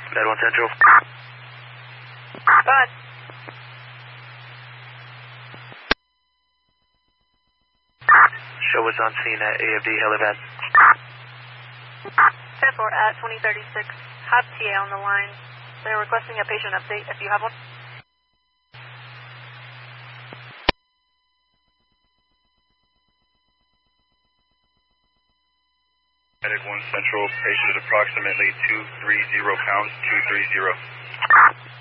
Med 1 Central. Go ahead. Show was on scene at AFD Helipad. 10-4 at 2036. Have TA on the line. They're requesting a patient update if you have one. Medic 1 Central, patient is approximately 230 pounds, 230.